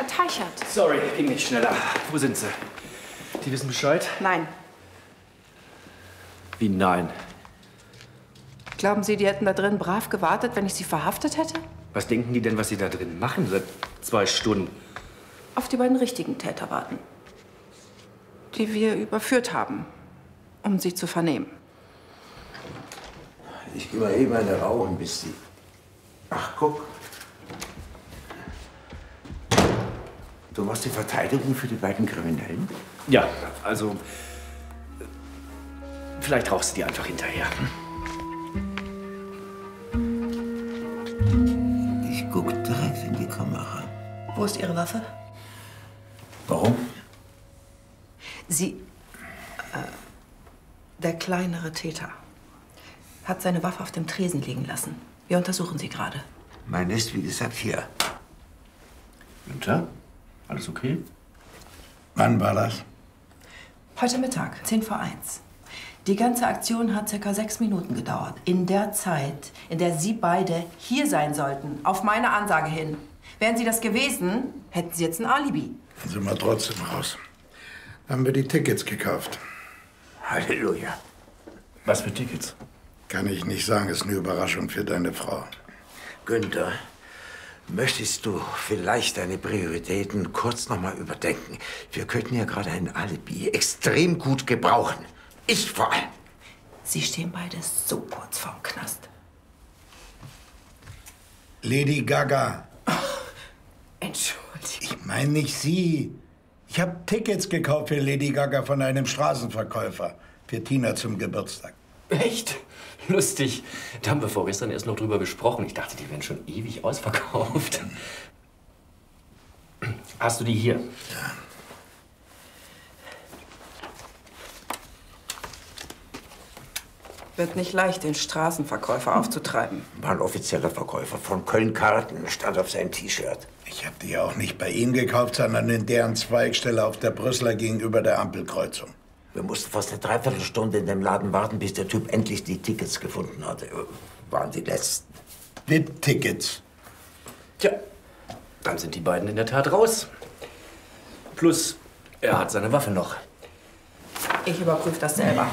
Herr Teichert. Sorry, ging nicht schneller. Wo sind sie? Die wissen Bescheid? Nein. Wie nein? Glauben Sie, die hätten da drin brav gewartet, wenn ich sie verhaftet hätte? Was denken die denn, was sie da drin machen seit 2 Stunden? Auf die beiden richtigen Täter warten. Die wir überführt haben, um sie zu vernehmen. Ich gehe mal eben eine rauchen, bis die... Ach, guck. Du machst die Verteidigung für die beiden Kriminellen? Ja, also... Vielleicht rauchst du die einfach hinterher. Ich guck direkt in die Kamera. Wo ist Ihre Waffe? Warum? Sie... der kleinere Täter hat seine Waffe auf dem Tresen liegen lassen. Wir untersuchen sie gerade. Meine ist, wie gesagt, hier. Günther? Alles okay? Wann war das? Heute Mittag, 1:50. Die ganze Aktion hat ca. 6 Minuten gedauert. In der Zeit, in der Sie beide hier sein sollten, auf meine Ansage hin. Wären Sie das gewesen, hätten Sie jetzt ein Alibi. Dann sind wir trotzdem raus. Dann haben wir die Tickets gekauft. Halleluja. Was für Tickets? Kann ich nicht sagen, ist eine Überraschung für deine Frau. Günther, möchtest du vielleicht deine Prioritäten kurz noch mal überdenken? Wir könnten ja gerade ein Alibi extrem gut gebrauchen. Ich vor allem. Sie stehen beide so kurz vorm Knast. Lady Gaga. Entschuldigung. Ich meine nicht Sie. Ich habe Tickets gekauft für Lady Gaga von einem Straßenverkäufer. Für Tina zum Geburtstag. Echt? Lustig. Da haben wir vorgestern erst noch drüber gesprochen. Ich dachte, die wären schon ewig ausverkauft. Hast du die hier? Ja. Wird nicht leicht, den Straßenverkäufer aufzutreiben. War ein offizieller Verkäufer von Köln-Karten, stand auf seinem T-Shirt. Ich habe die ja auch nicht bei ihm gekauft, sondern in deren Zweigstelle auf der Brüsseler gegenüber der Ampelkreuzung. Wir mussten fast eine Dreiviertelstunde in dem Laden warten, bis der Typ endlich die Tickets gefunden hatte. Waren die letzten. VIP-Tickets. Tja, dann sind die beiden in der Tat raus. Plus, er hat seine Waffe noch. Ich überprüfe das selber.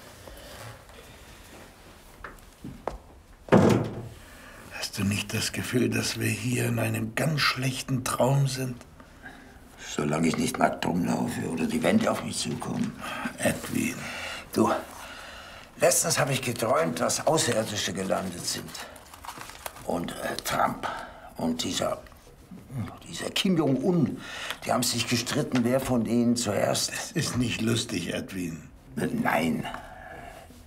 Hast du nicht das Gefühl, dass wir hier in einem ganz schlechten Traum sind? Solange ich nicht nackt rumlaufe oder die Wände auf mich zukommen. Edwin. Du, letztens habe ich geträumt, dass Außerirdische gelandet sind. Und Trump und dieser Kim Jong-un, die haben sich gestritten, wer von ihnen zuerst... Es ist nicht lustig, Edwin. Nein,